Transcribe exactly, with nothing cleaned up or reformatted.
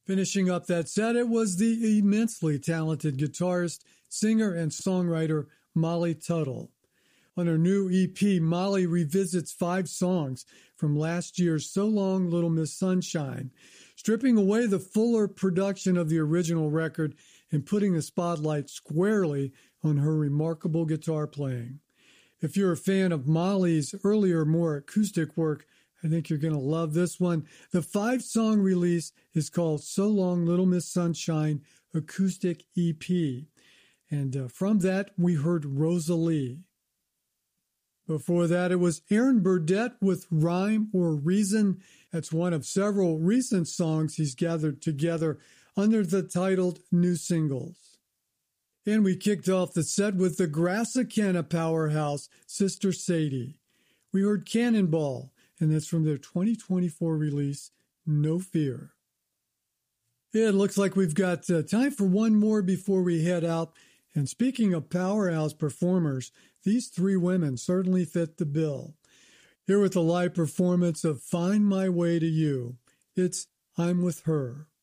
Finishing up that set, it was the immensely talented guitarist, singer, and songwriter Molly Tuttle. On her new E P, Molly revisits five songs from last year's So Long Little Miss Sunshine, stripping away the fuller production of the original record and putting the spotlight squarely on her remarkable guitar playing. If you're a fan of Molly's earlier, more acoustic work, I think you're going to love this one. The five-song release is called So Long Little Miss Sunshine Acoustic E P. And uh, from that, we heard Rosalie. Before that, it was Aaron Burdett with Rhyme or Reason. That's one of several recent songs he's gathered together under the title New Singles. And we kicked off the set with the Grassicana powerhouse, Sister Sadie. We heard Cannonball, and that's from their twenty twenty-four release, No Fear. It looks like we've got uh, time for one more before we head out. And speaking of powerhouse performers, these three women certainly fit the bill. Here with a live performance of Find My Way to You, it's I'm With Her.